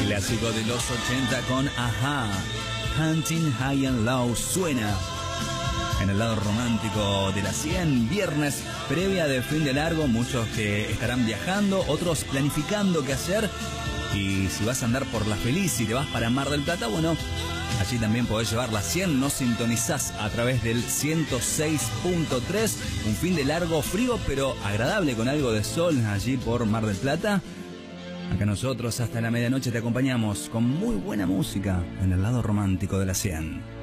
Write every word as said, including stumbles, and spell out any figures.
Clásico de los ochenta con Ajá. Hunting High and Low suena en el lado romántico de la cien. Viernes, previa de fin de largo. Muchos que estarán viajando, otros planificando qué hacer. Y si vas a andar por La Feliz y te vas para Mar del Plata, bueno, allí también podés llevar la cien. Nos sintonizás a través del ciento seis punto tres. Un fin de largo, frío pero agradable, con algo de sol allí por Mar del Plata. Acá nosotros hasta la medianoche te acompañamos con muy buena música en el lado romántico de la cien.